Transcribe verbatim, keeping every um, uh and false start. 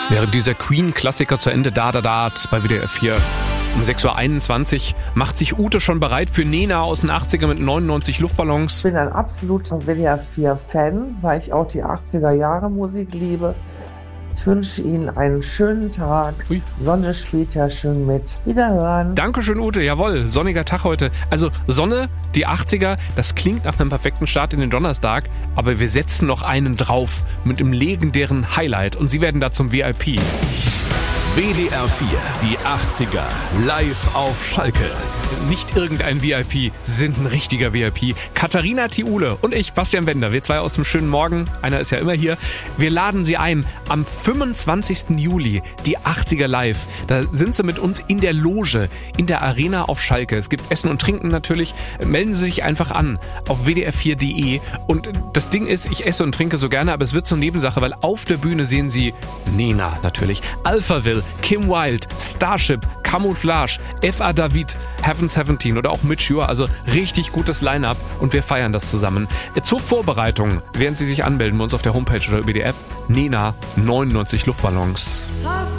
Während dieser Queen-Klassiker zu Ende da da da bei W D R vier um sechs Uhr einundzwanzig macht sich Ute schon bereit für Nena aus den achtziger mit neunundneunzig Luftballons. Ich bin ein absoluter W D R vier Fan, weil ich auch die achtziger Jahre Musik liebe. Ich wünsche Ihnen einen schönen Tag. Ui. Sonne spielt ja schön mit. Wiederhören. Dankeschön, Ute. Jawohl, sonniger Tag heute. Also Sonne, die achtziger, das klingt nach einem perfekten Start in den Donnerstag, aber wir setzen noch einen drauf mit dem legendären Highlight und Sie werden da zum V I P. W D R vier, die achtziger, live auf Schalke. Nicht irgendein V I P, Sie sind ein richtiger V I P. Katharina Thiule und ich, Bastian Bender, wir zwei aus dem schönen Morgen, einer ist ja immer hier. Wir laden Sie ein am fünfundzwanzigsten Juli, die achtziger live. Da sind Sie mit uns in der Loge, in der Arena auf Schalke. Es gibt Essen und Trinken natürlich. Melden Sie sich einfach an auf w d r vier punkt d e. Und das Ding ist, ich esse und trinke so gerne, aber es wird zur Nebensache, weil auf der Bühne sehen Sie Nena natürlich, Alphaville, Kim Wilde, Starship, Camouflage, F A David, Heaven siebzehn oder auch Mitch Ure, also richtig gutes Line-Up und wir feiern das zusammen. Zur Vorbereitung werden Sie sich anmelden bei uns auf der Homepage oder über die App. Nena, neunundneunzig Luftballons.